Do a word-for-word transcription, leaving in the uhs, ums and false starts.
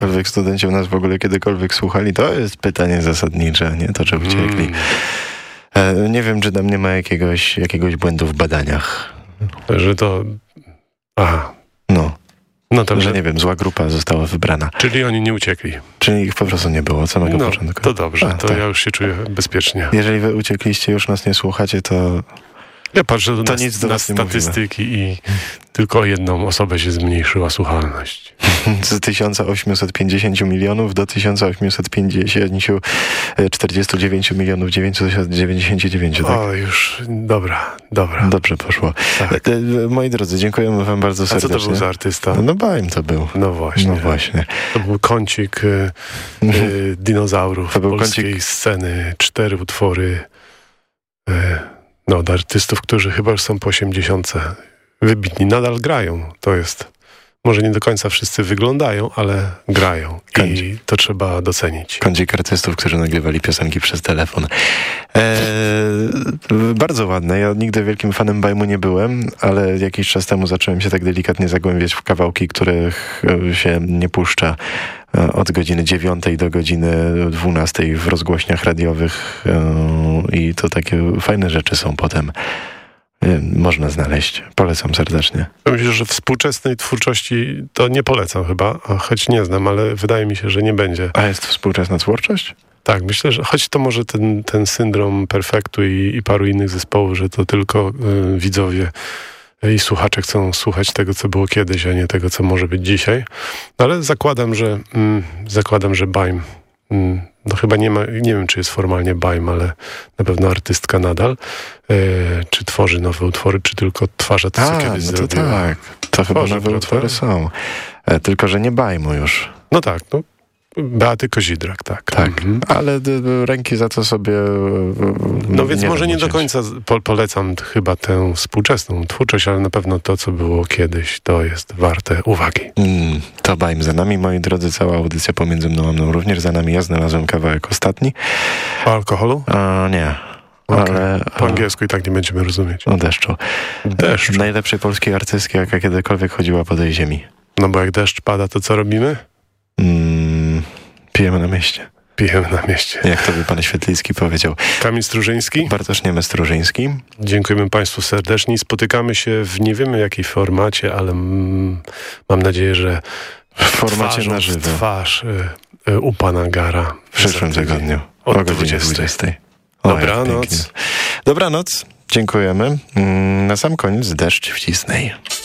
jakkolwiek studenci u nas w ogóle kiedykolwiek słuchali, to jest pytanie zasadnicze, nie? To, czy uciekli. Mm. E, nie wiem, czy tam nie ma jakiegoś, jakiegoś błędu w badaniach. Że to... Aha. No. No to, że nie wiem, zła grupa została wybrana. Czyli oni nie uciekli. Czyli ich po prostu nie było od samego no, początku. To dobrze, A, to tak. ja już się czuję bezpiecznie. Jeżeli wy uciekliście, już nas nie słuchacie, to... Ja patrzę to na, nic do na was nie statystyki i tylko o jedną osobę się zmniejszyła słuchalność. Z tysiąc osiemset pięćdziesiąt milionów do tysiąc osiemset czterdzieści dziewięć milionów dziewięćset dziewięćdziesiąt dziewięć. Tak? O, już, dobra, dobra. Dobrze poszło. Tak. Moi drodzy, dziękujemy wam bardzo serdecznie. A co to był za artysta? No Baim to był. No właśnie. No właśnie. To był kącik y, y, dinozaurów to był polskiej kącik... sceny. Cztery utwory y, no, od artystów, którzy chyba już są po osiemdziesiątce. Wybitni. Nadal grają. To jest... Może nie do końca wszyscy wyglądają, ale grają. Kądzik. I to trzeba docenić. Kądzik artystów, którzy nagrywali piosenki przez telefon. Eee, bardzo ładne. Ja nigdy wielkim fanem Bajmu nie byłem, ale jakiś czas temu zacząłem się tak delikatnie zagłębiać w kawałki, których się nie puszcza od godziny dziewiątej do godziny dwunastej w rozgłośniach radiowych. Eee, I to takie fajne rzeczy są potem. Można znaleźć. Polecam serdecznie. Myślę, że współczesnej twórczości to nie polecam chyba, choć nie znam, ale wydaje mi się, że nie będzie. A jest współczesna twórczość? Tak, myślę, że choć to może ten, ten syndrom Perfektu i, i paru innych zespołów, że to tylko y, widzowie i słuchacze chcą słuchać tego, co było kiedyś, a nie tego, co może być dzisiaj. No, ale zakładam, że mm, zakładam, że Baim mm, no chyba nie ma, nie wiem, czy jest formalnie Baim, ale na pewno artystka nadal. E, czy tworzy nowe utwory, czy tylko odtwarza to, co A, kiedyś no to zrobiła. tak. To chyba Tworzy, nowe prawda? utwory są. E, tylko, że nie Bajmu już. No tak, no. Beaty Kozidrak, tak. Tak, mhm. ale d- d- ręki za to sobie... No więc nie może nie do uciąć. końca po- polecam chyba tę współczesną twórczość, ale na pewno to, co było kiedyś, to jest warte uwagi. Mm, to Baim za nami, moi drodzy, cała audycja pomiędzy mną a mną również za nami. Ja znalazłem kawałek ostatni. O alkoholu? A, nie. Okay. Ale po angielsku i tak nie będziemy rozumieć. o deszczu. Deszcz. Najlepszej polskiej artystki, jaka kiedykolwiek chodziła po tej ziemi. No bo jak deszcz pada, to co robimy? Mm, pijemy na mieście. Pijemy na mieście. Jak to by pan Świetlicki powiedział. Kamil Strużyński. Bartosz Niemec-Strużyński. Dziękujemy państwu serdecznie. Spotykamy się w nie wiemy jakiej formacie, ale mm, mam nadzieję, że w formacie twarzą, na żywo. W twarz y, y, u pana Gara. W przyszłym tygodniu. O o godzinie dwudziestej. Dobranoc. Dobranoc. Dziękujemy. Na sam koniec deszcz w Disney.